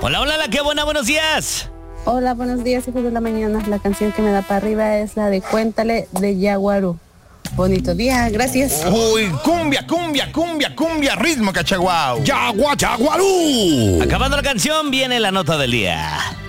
Hola, hola, qué buena, buenos días. Hola, buenos días, hijos de la mañana. La canción que me da para arriba es la de Cuéntale de Yaguarú. Bonito día, gracias. Uy, cumbia, cumbia, cumbia, cumbia, ritmo cachaguao. Yaguarú. Acabando la canción, viene la nota del día.